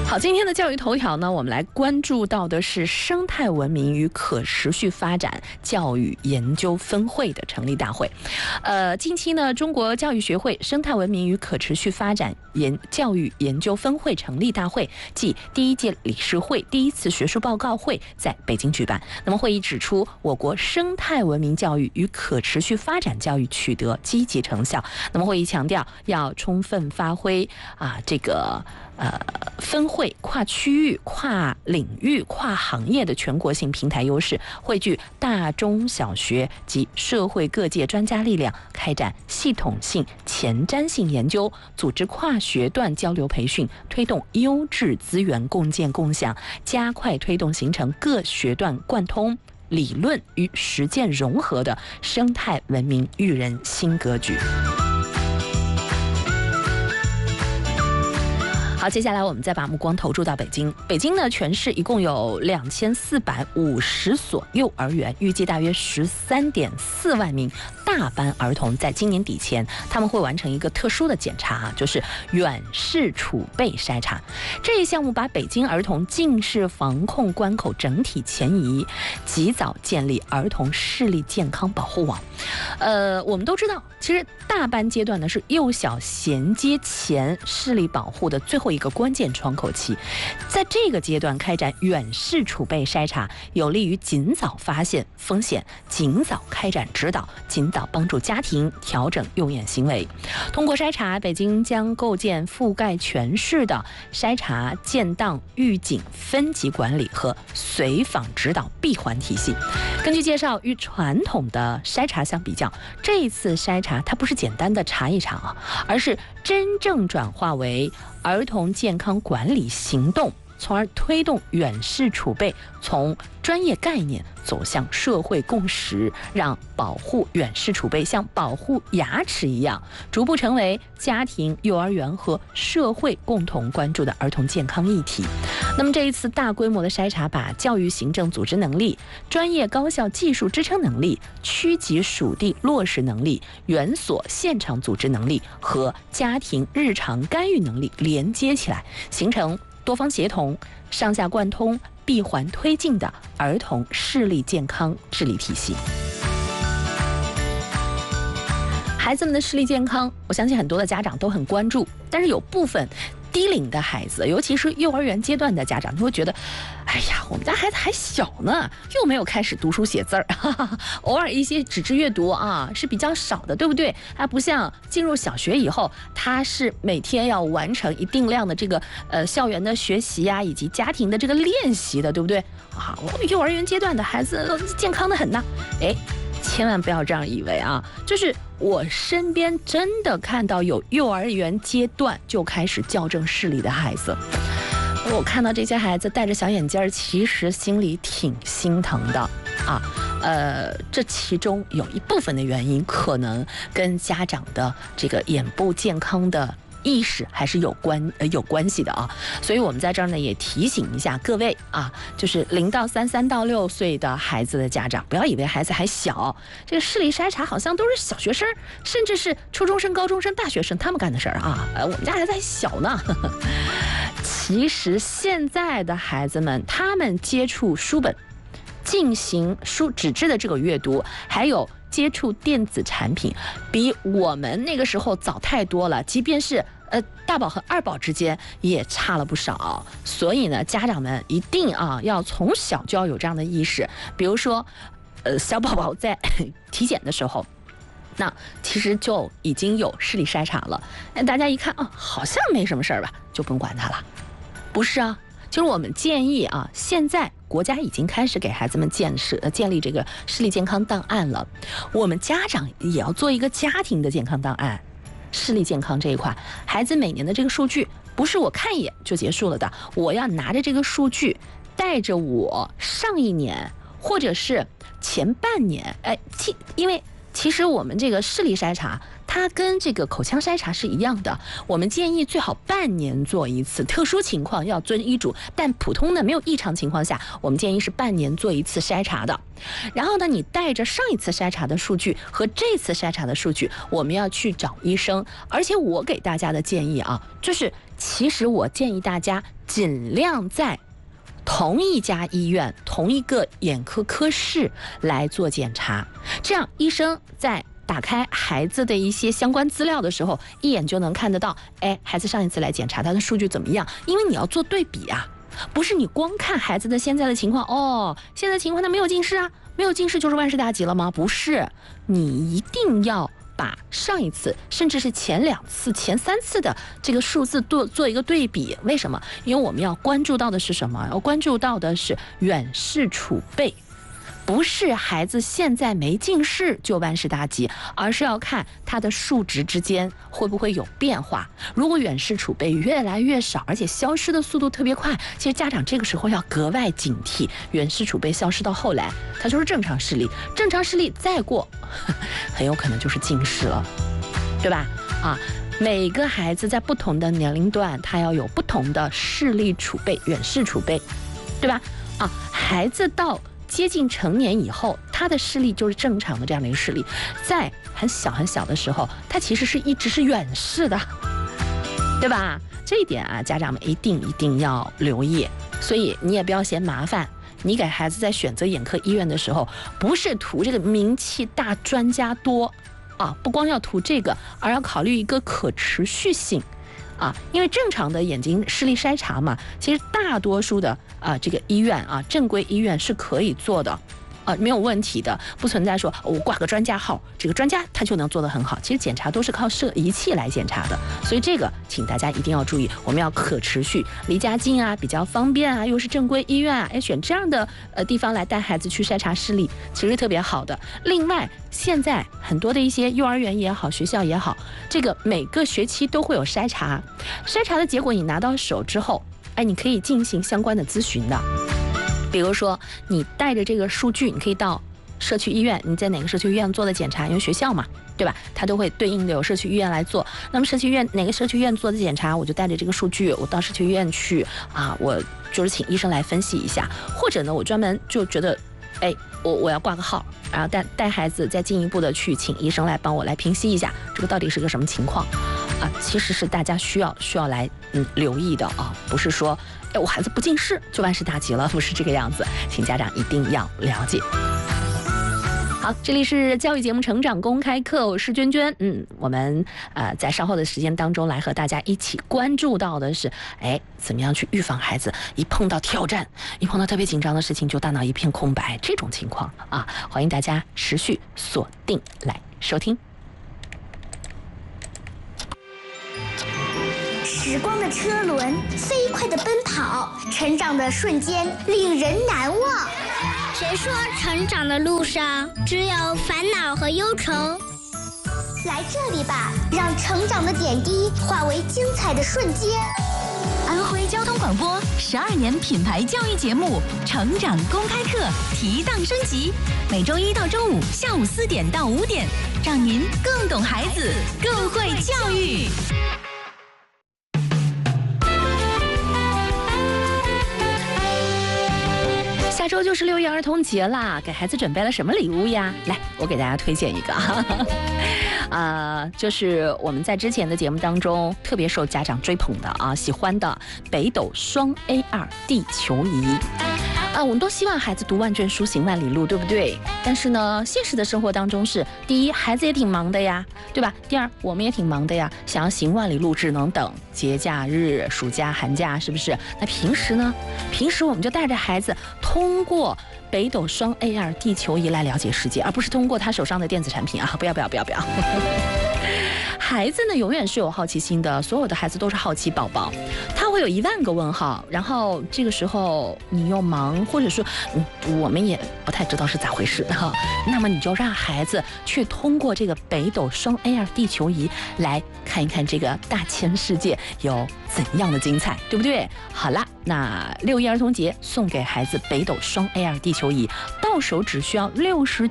好，今天的教育头条呢，我们来关注到的是生态文明与可持续发展教育研究分会的成立大会。近期呢，中国教育学会生态文明与可持续发展教育研究分会成立大会暨第1届理事会第1次学术报告会在北京举办。那么会议指出，我国生态文明教育与可持续发展教育取得积极成效。那么会议强调，要充分发挥分会跨区域、跨领域、跨行业的全国性平台优势，汇聚大中小学及社会各界专家力量，开展系统性、前瞻性研究，组织跨学段交流培训，推动优质资源共建共享，加快推动形成各学段贯通、理论与实践融合的生态文明育人新格局。好，接下来我们再把目光投注到北京。北京呢，全市一共有2450所幼儿园，预计大约13.4万名大班儿童在今年底前，他们会完成一个特殊的检查，就是远视储备筛查。这一项目把北京儿童近视防控关口整体前移，及早建立儿童视力健康保护网。我们都知道，其实大班阶段呢是幼小衔接前视力保护的最后一个关键窗口期，在这个阶段开展远视储备筛查，有利于尽早发现风险，尽早开展指导，尽早帮助家庭调整用眼行为。通过筛查，北京将构建覆盖全市的筛查、建档、预警、分级管理和随访指导闭环体系。根据介绍，与传统的筛查相比较，这一次筛查它不是简单的查一查而是真正转化为儿童健康管理行动，从而推动远视储备从专业概念走向社会共识，让保护远视储备像保护牙齿一样，逐步成为家庭、幼儿园和社会共同关注的儿童健康议题。那么这一次大规模的筛查，把教育行政组织能力、专业高校技术支撑能力、区级属地落实能力、园所现场组织能力和家庭日常干预能力连接起来，形成多方协同、上下贯通、闭环推进的儿童视力健康治理体系。孩子们的视力健康，我相信很多的家长都很关注，但是有部分低龄的孩子，尤其是幼儿园阶段的家长，就会觉得，哎呀，我们家孩子还小呢，又没有开始读书写字儿，偶尔一些纸质阅读是比较少的，对不对？它不像进入小学以后，他是每天要完成一定量的这个校园的学习以及家庭的这个练习的，对不对？幼儿园阶段的孩子健康的很呢，千万不要这样以为就是我身边真的看到有幼儿园阶段就开始校正视力的孩子，我看到这些孩子戴着小眼镜，其实心里挺心疼的这其中有一部分的原因可能跟家长的这个眼部健康的意识还是有关系的所以我们在这儿呢也提醒一下各位就是0到3到6岁的孩子的家长，不要以为孩子还小，这个视力筛查好像都是小学生，甚至是初中生、高中生、大学生他们干的事儿我们家孩子还小呢。其实现在的孩子们，他们接触书本、进行纸质的这个阅读，还有接触电子产品，比我们那个时候早太多了，即便是大宝和二宝之间也差了不少。所以呢，家长们一定要从小就要有这样的意识。比如说小宝宝在体检的时候，那其实就已经有视力筛查了，大家一看好像没什么事儿吧，就不用管它了。不是其实我们建议现在国家已经开始给孩子们建立这个视力健康档案了，我们家长也要做一个家庭的健康档案。视力健康这一块，孩子每年的这个数据不是我看一眼就结束了的，我要拿着这个数据，带着我上一年或者是前半年，因为其实我们这个视力筛查它跟这个口腔筛查是一样的，我们建议最好半年做一次，特殊情况要遵医嘱，但普通的没有异常情况下，我们建议是半年做一次筛查的。然后呢，你带着上一次筛查的数据和这次筛查的数据，我们要去找医生。而且我给大家的建议啊，就是其实我建议大家尽量在同一家医院、同一个眼科科室来做检查，这样医生在打开孩子的一些相关资料的时候，一眼就能看得到，哎，孩子上一次来检查他的数据怎么样？因为你要做对比啊。不是你光看孩子的现在的情况哦，现在情况他没有近视啊，没有近视就是万事大吉了吗？不是，你一定要把上一次甚至是前2次、前3次的这个数字做一个对比。为什么？因为我们要关注到的是什么？要关注到的是远视储备。不是孩子现在没近视就万事大吉，而是要看他的数值之间会不会有变化。如果远视储备越来越少，而且消失的速度特别快，其实家长这个时候要格外警惕，远视储备消失到后来，它就是正常视力，正常视力再过，很有可能就是近视了，对吧？啊。每个孩子在不同的年龄段，他要有不同的视力储备、远视储备，对吧？啊，孩子到接近成年以后，他的视力就是正常的这样的一个视力，在很小很小的时候，他其实是一直是远视的，对吧？这一点啊，家长们一定要留意。所以你也不要嫌麻烦，你给孩子在选择眼科医院的时候，不是图这个名气大、专家多啊，不光要图这个，而要考虑一个可持续性。啊，因为正常的眼睛视力筛查嘛，其实大多数的这个医院啊，正规医院是可以做的，没有问题的，不存在说我挂个专家号，这个专家他就能做得很好。其实检查都是靠设仪器来检查的，所以这个请大家一定要注意，我们要可持续，离家近啊，比较方便啊，又是正规医院啊，选这样的地方来带孩子去筛查视力，其实特别好的。另外，现在很多的一些幼儿园也好，学校也好，这个每个学期都会有筛查，筛查的结果你拿到手之后，哎，你可以进行相关的咨询的。比如说，你带着这个数据，你可以到社区医院，你在哪个社区医院做的检查？因为学校嘛，对吧？它都会对应的有社区医院来做。那么社区医院哪个社区医院做的检查，我就带着这个数据，我到社区医院去啊，我就是请医生来分析一下，或者呢，我专门就觉得，哎，我要挂个号，然后带孩子再进一步的去请医生来帮我来评析一下，这个到底是个什么情况啊？其实是大家需要来留意的啊，不是说哎我孩子不近视就万事大吉了，不是这个样子，请家长一定要了解。好，这里是教育节目《成长公开课》，我是娟娟。我们在稍后的时间当中来和大家一起关注到的是，哎，怎么样去预防孩子一碰到挑战，一碰到特别紧张的事情就大脑一片空白这种情况啊？欢迎大家持续锁定来收听。 时光的车轮飞快地奔跑，成长的瞬间令人难忘。 谁说成长的路上只有烦恼和忧愁？ 来这里吧，让成长的点滴化为精彩的瞬间。 安徽交通广播12年品牌教育节目《成长公开课》提档升级，每周1到周5下午4点到5点，让您更懂孩子，更会教育。 下周就是6一儿童节啦，给孩子准备了什么礼物呀？来，我给大家推荐一个就是我们在之前的节目当中特别受家长追捧的啊，喜欢的北斗双 AR 地球仪。我们都希望孩子读万卷书行万里路，对不对？但是呢，现实的生活当中是，第一，孩子也挺忙的呀，对吧？第二，我们也挺忙的呀，想要行万里路只能等节假日、暑假、寒假，是不是？那平时呢？平时我们就带着孩子通过北斗双 AR 地球仪来了解世界，而不是通过他手上的电子产品啊！不要！孩子呢，永远是有好奇心的，所有的孩子都是好奇宝宝，他会有1万个问号，然后这个时候你又忙，或者说我们也不太知道是咋回事哈，那么你就让孩子去通过这个北斗双 AR 地球仪来看一看这个大千世界有怎样的精彩，对不对？好啦，那6一儿童节送给孩子北斗双 AR 地球仪，到到手只需要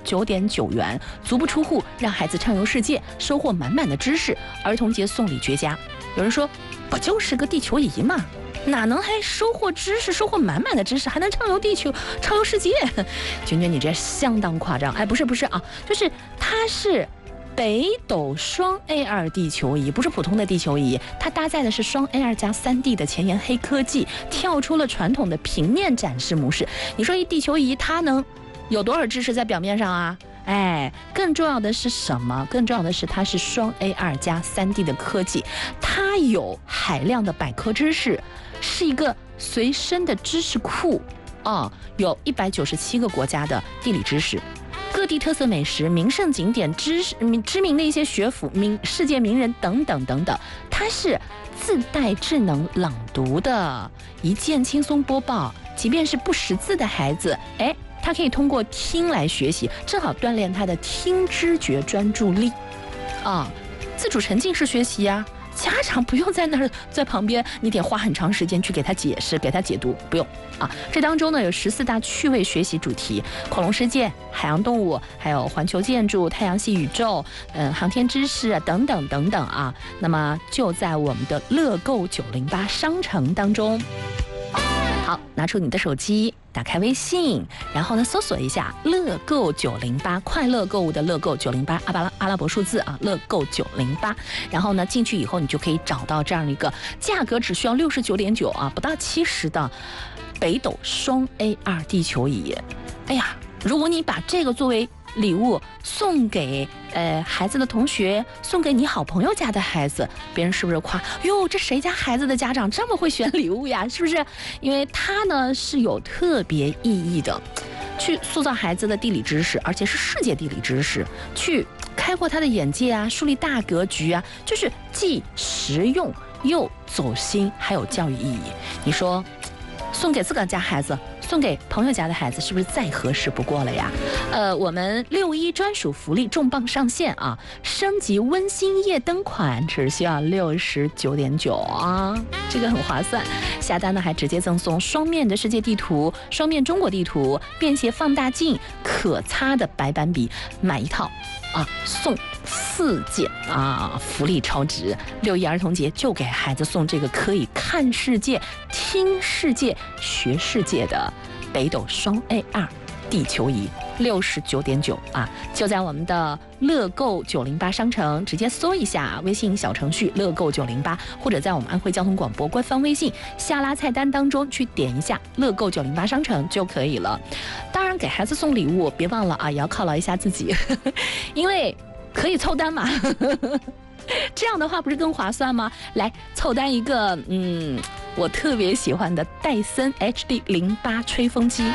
69.9元，足不出户，让孩子畅游世界，收获满满的知识。儿童节送礼绝佳。有人说，不就是个地球仪吗？哪能还收获知识，收获满满的知识，还能畅游地球，畅游世界？君君，你这相当夸张。哎，不是啊，就是它是北斗双 AR 地球仪，不是普通的地球仪，它搭载的是双 AR 加 3D 的前沿黑科技，跳出了传统的平面展示模式。你说一地球仪它能有多少知识在表面上啊？哎，更重要的是什么？更重要的是它是双 AR 加 3D 的科技，它有海量的百科知识，是一个随身的知识库啊，有197个国家的地理知识，各地特色美食、名胜景点、知名的一些学府、世界名人等等等等，它是自带智能朗读的，一键轻松播报，即便是不识字的孩子，哎，他可以通过听来学习，正好锻炼他的听知觉专注力啊，自主沉浸式学习啊。家长不用在那儿在旁边，你得花很长时间去给他解释、给他解读，不用啊。这当中呢有14大趣味学习主题：恐龙世界、海洋动物，还有环球建筑、太阳系宇宙、航天知识等等等等啊。那么就在我们的乐购908商城当中。好，拿出你的手机，打开微信，然后呢，搜索一下乐购908，快乐购物的乐购908，阿拉伯数字啊，乐购908。然后呢，进去以后，你就可以找到这样一个价格只需要69.9啊，不到70的北斗双 AR 地球仪。哎呀，如果你把这个作为礼物送给孩子的同学，送给你好朋友家的孩子，别人是不是夸哟，这谁家孩子的家长这么会选礼物呀？是不是？因为它呢是有特别意义的，去塑造孩子的地理知识，而且是世界地理知识，去开阔他的眼界啊，树立大格局啊，就是既实用又走心，还有教育意义。你说送给自个儿家孩子，送给朋友家的孩子，是不是再合适不过了呀？我们6·1专属福利重磅上线啊！升级温馨夜灯款只需要69.9啊，这个很划算。下单呢还直接赠送双面的世界地图、双面中国地图、便携放大镜、可擦的白板笔，买一套啊送4件啊，福利超值！6·1儿童节就给孩子送这个可以看世界、听世界、学世界的北斗双 AR 地球仪，69.9啊，就在我们的乐购908商城，直接搜一下微信小程序乐购908，或者在我们安徽交通广播官方微信下拉菜单当中去点一下乐购908商城就可以了。当然，给孩子送礼物，别忘了啊，也要犒劳一下自己，因为可以凑单嘛。这样的话不是更划算吗？来凑单一个，我特别喜欢的戴森 HD08 吹风机。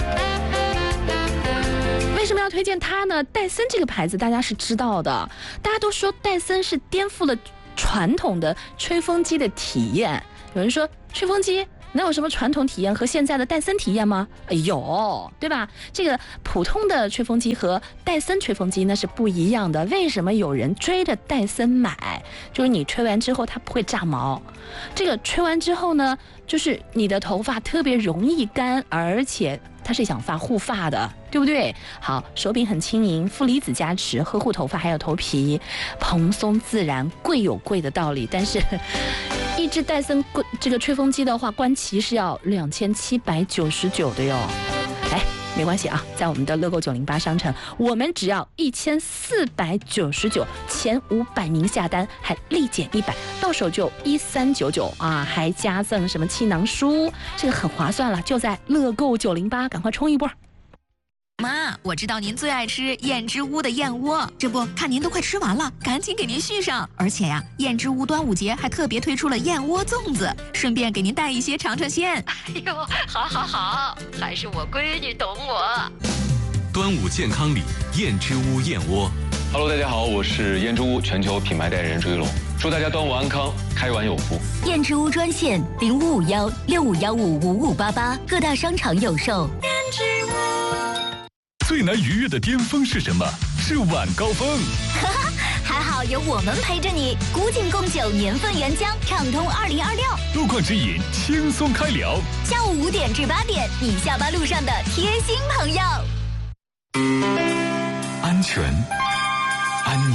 为什么要推荐它呢？戴森这个牌子大家是知道的，大家都说戴森是颠覆了传统的吹风机的体验。有人说吹风机能有什么传统体验和现在的戴森体验吗？有，对吧？这个普通的吹风机和戴森吹风机那是不一样的。为什么有人追着戴森买？就是你吹完之后它不会炸毛，这个吹完之后呢，就是你的头发特别容易干，而且它是想发护发的，对不对？好，手柄很轻盈，负离子加持，呵护头发还有头皮，蓬松自然，贵有贵的道理。但是一支戴森这个吹风机的话，官旗是要2799的哟。哎，没关系啊，在我们的乐购908商城，我们只要1499，前500名下单还立减100，到手就1399啊，还加赠什么气囊书，这个很划算了，就在乐购908，赶快冲一波！ 妈，我知道您最爱吃燕之屋的燕窝，这不看您都快吃完了，赶紧给您续上。而且呀，燕之屋端午节还特别推出了燕窝粽子，顺便给您带一些尝尝鲜。 哎呦，好，还是我闺女懂我。 端午健康礼，燕之屋燕窝。 Hello， 大家好，我是燕之屋全球品牌代言人朱一龙，祝大家端午安康，开碗有福。 燕之屋专线0551655588，各大商场有售。燕之屋。 最难逾越的巅峰是什么？是晚高峰。 还好有我们陪着你，古井贡酒年份原浆，畅通2026。 路况指引，轻松开聊。 下午5点至8点，你下班路上的贴心朋友。 安全、安宁、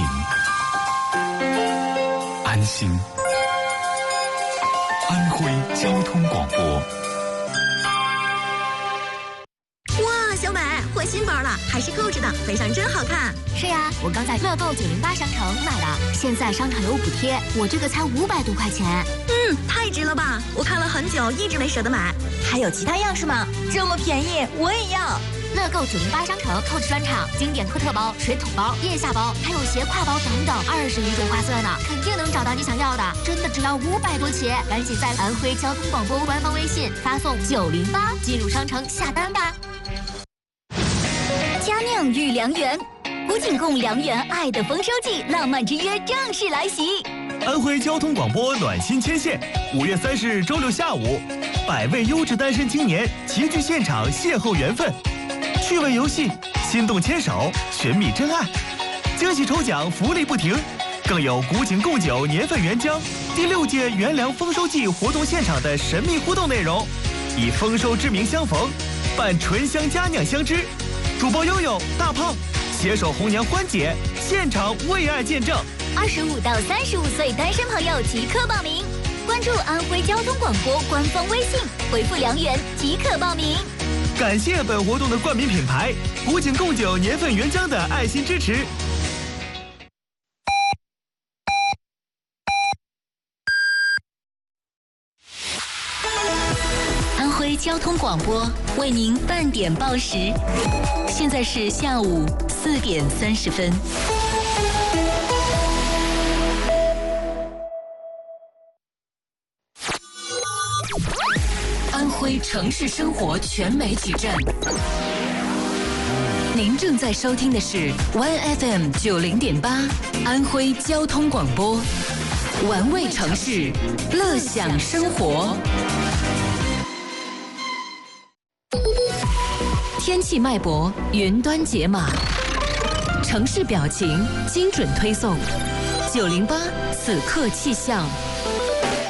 安心。安徽交通广播。 哇，小美换新包了，还是购置的，背上真好看。 是呀，我刚在乐购908商城买的，现在商场有补贴，我这个才500多块钱。 太值了吧！我看了很久，一直没舍得买。还有其他样式吗？这么便宜，我也要。 乐购908商城购置专场，经典科特包、水桶包、腋下包，还有斜挎包等等，20余种花色呢，肯定能找到你想要的。真的只要500多起，赶紧在安徽交通广播官方微信发送908进入商城下单吧。 佳酿与良缘，古井贡良缘爱的丰收季，浪漫之约正式来袭。 安徽交通广播暖心牵线，5月30日周六下午，100位优质单身青年齐聚现场邂逅缘分，趣味游戏，心动牵手，寻觅真爱，惊喜抽奖福利不停，更有古井贡酒年份原浆第6届元粮丰收季活动现场的神秘互动内容，以丰收之名相逢，伴醇香佳酿相知，主播悠悠、大胖携手红娘欢姐，现场为爱见证。 25到35岁单身朋友即刻报名，关注安徽交通广播官方微信，回复良缘即可报名。 感谢本活动的冠名品牌古井贡酒年份原浆的爱心支持。 安徽交通广播为您半点报时，现在是下午4点30分。安徽城市生活全媒体站，您正在收听的是 YFM 90.8安徽交通广播，玩味城市，乐享生活。天气脉搏，云端解码，城市表情，精准推送。908此刻气象。